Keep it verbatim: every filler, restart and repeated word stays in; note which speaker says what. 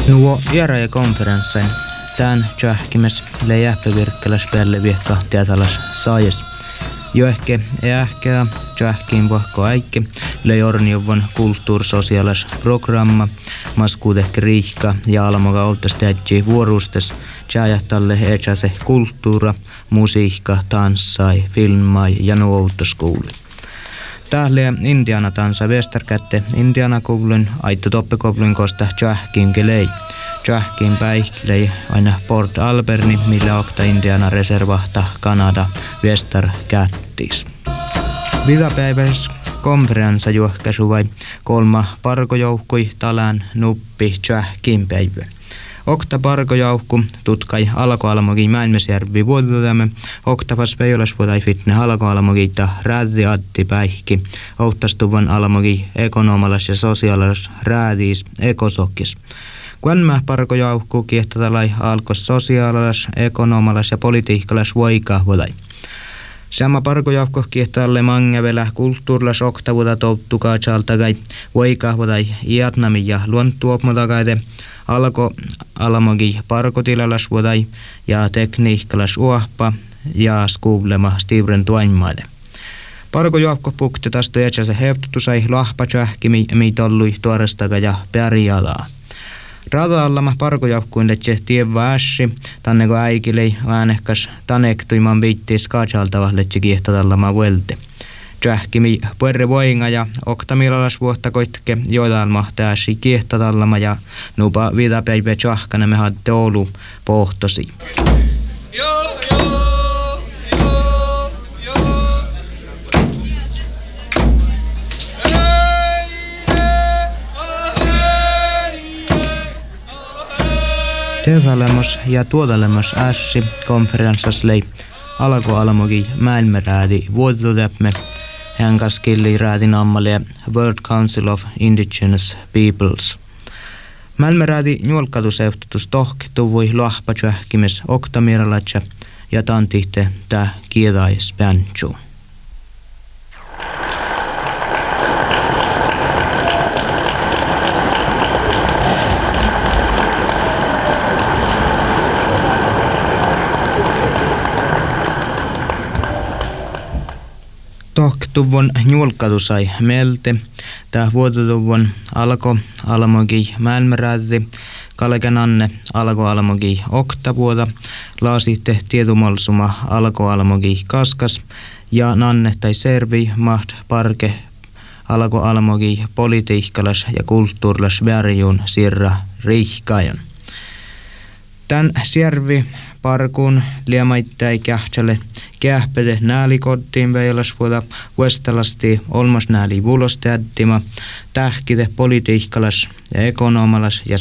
Speaker 1: Nuo vieraja konferenssin tämän tjahkimes leijähpävirkkäläs päälle viekka tietäläs saajas. Jo ehkä ehkä tjahkiin vohko äikke leijorniuvon kulttuursosiaalis programma maskuudehke riikka ja alamoga oltas tähtsi vuorustes tjahtalle etsäse kulttuura, musiikka, tanssai, filmai ja nuoutoskouli. Täällä Indiana tansa Vesterkätte Indiana koulun aitto toppekoulun kosta tjahkiin kelei. Tjahkiin päihkilei aina Port Alberni, millä okta Indiana reservahta Kanada Vesterkättis. Vilapäiväis konferenssa juhkäsu vai kolma parkojoukkui talään nuppi tjahkiin päivä. Okta parkojoukku tutkai alkoalamogi Mäenmäsjärvi vuodeltamme, oktavas peijolasvuotai fitne alkoalamogiita räädi atti päihki, oktastuvan alamogi ekonomalas ja sosiaalis räädiis ekosokis. Kuenmä parkojoukku kiehtotalai alkos sosiaalis, ekonomalas ja politiikkalas voikaa vuotai. Sama parkojoukko kiehtotalle mangevelä kulttuurilas oktavuota touttukaa chaltagai voikaa vuotai iatnami ja luontuopmotakaide. Alko alamogi parkotilalas vuodai ja tekniikkalas uahpa ja skuulema stivren tuaimaide. Parkojoukko pukti tästä etsänsä heptutusai lahpa tjahkimi miitollui tuorestaga ja pärjalaa. Rada-allama parkojoukkuun letse tievä ässi, tanneko äikilei äänehkäs tanektuiman viittii skachaltava letse kiehtatallama vuelte. Tjahkimi puerre voinga ja oktamilalas vuotta koitke joidalma tääsi kiehtatallama ja nupa vidapäivä tjahkana me hadde Oulu pohtosi. Joo, joo, joo, joo. Tevälemos ja tuodalemos ässi konferenssas lei alkoalamogi Mäenmäräädi vuodelutäpme hän kaskilli räätin ammalia World Council of Indigenous Peoples. Mäenmäräädi juolkatuseututus tohki tuvui lahpa tjähkimes oktamiralatsä ja tantihte tää kiedai spänchu. Tohtuvon julkatusai melte, tää vuotutuvon alko alamogi Mäenmäräädi, kalkenanne alko alamogi oktavuota, laasitte tietumalsuma alko alamogi kaskas ja nanne tai servi maht parke alko alamogi politiikkalas ja kulttuurilas värjun sirra riihkajan. Tän siervi parkuun liemaittai kähtsälle kähpede nääli kodtiin veilasvuota vuostalasti olmas nääli vulosteäddima tähkite politiikkalas ja ekonomalas ja